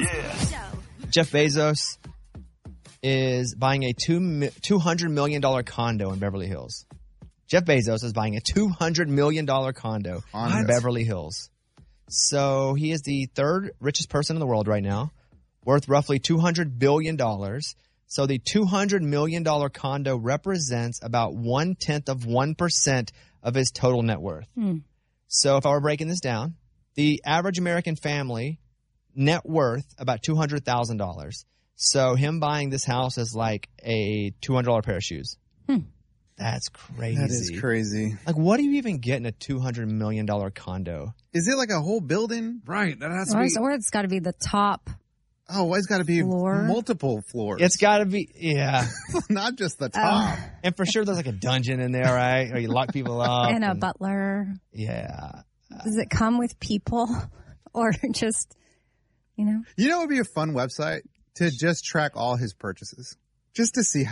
Jeff Bezos is buying a $200 million condo in Beverly Hills. Jeff Bezos is buying a $200 million condo in Beverly Hills. So he is the third richest person in the world right now, worth roughly $200 billion. So the $200 million condo represents about 0.1% of his total net worth. So if I were breaking this down, the average American family net worth about $200,000. So him buying this house is like a $200 pair of shoes. That's crazy. That is crazy. Like, what do you even get in a $200 million condo? Is it like a whole building? Right. That has to be. Or it's got to be the top. Oh, it's got to be multiple floors. It's got to be, yeah. Not just the top. And for sure there's like a dungeon in there, right? Or you lock people up. And a butler. Yeah. Does it come with people or just, You know what would be a fun website? To just track all his purchases. Just to see how